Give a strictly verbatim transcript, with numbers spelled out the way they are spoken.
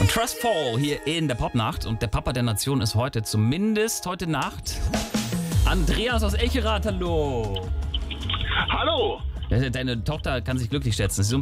Und Trust Fall hier in der Popnacht. Und der Papa der Nation ist heute, zumindest heute Nacht, Andreas aus Echerath. Hallo. Hallo. Deine Tochter kann sich glücklich schätzen. Sie ist so ein